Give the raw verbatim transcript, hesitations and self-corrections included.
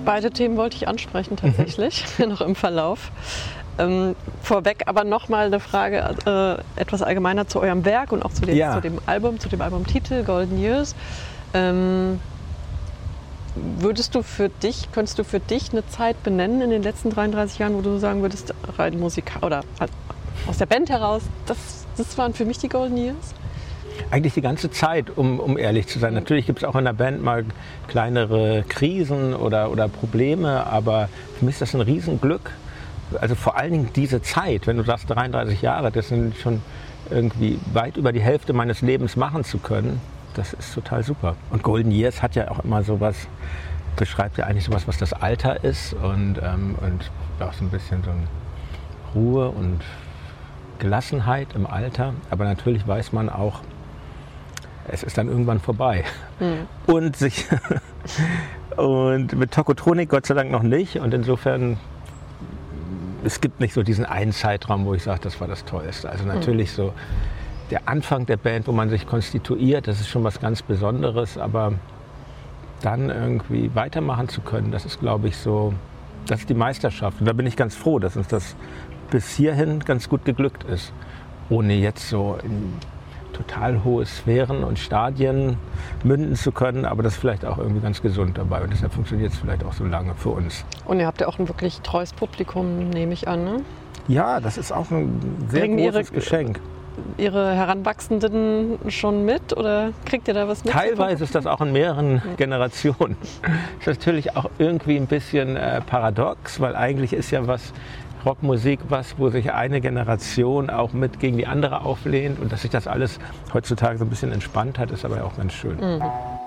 Beide Themen wollte ich ansprechen tatsächlich, noch im Verlauf. Ähm, vorweg aber nochmal eine Frage äh, etwas allgemeiner zu eurem Werk und auch zu dem, ja. zu dem Album, zu dem Albumtitel Golden Years. Ähm, würdest du für dich, könntest du für dich eine Zeit benennen in den letzten dreiunddreißig Jahren, wo du sagen würdest, rein Musik oder aus der Band heraus, das, das waren für mich die Golden Years? Eigentlich die ganze Zeit, um, um ehrlich zu sein. Natürlich gibt es auch in der Band mal kleinere Krisen oder, oder Probleme, aber für mich ist das ein Riesenglück. Also vor allen Dingen diese Zeit, wenn du sagst dreiunddreißig Jahre, das sind schon irgendwie weit über die Hälfte meines Lebens machen zu können, das ist total super. Und Golden Years hat ja auch immer sowas, beschreibt ja eigentlich sowas, was das Alter ist und, ähm, und auch so ein bisschen so eine Ruhe und Gelassenheit im Alter. Aber natürlich weiß man auch, es ist dann irgendwann vorbei. Mhm. Und, sich und mit Tokotronik Gott sei Dank noch nicht. Und insofern, es gibt nicht so diesen einen Zeitraum, wo ich sage, das war das Tollste. Also natürlich so der Anfang der Band, wo man sich konstituiert, das ist schon was ganz Besonderes. Aber dann irgendwie weitermachen zu können, das ist, glaube ich, so, das ist die Meisterschaft. Und da bin ich ganz froh, dass uns das bis hierhin ganz gut geglückt ist. Ohne jetzt so in total hohe Sphären und Stadien münden zu können, aber das ist vielleicht auch irgendwie ganz gesund dabei und deshalb funktioniert es vielleicht auch so lange für uns. Und ihr habt ja auch ein wirklich treues Publikum, nehme ich an, ne? Ja, das ist auch ein sehr Bringen großes ihre, Geschenk. Ihre Heranwachsenden schon mit oder kriegt ihr da was mit? Teilweise ist das auch in mehreren ja. Generationen. Das ist natürlich auch irgendwie ein bisschen äh, paradox, weil eigentlich ist ja was Rockmusik was, wo sich eine Generation auch mit gegen die andere auflehnt und dass sich das alles heutzutage so ein bisschen entspannt hat, ist aber auch ganz schön. Mhm.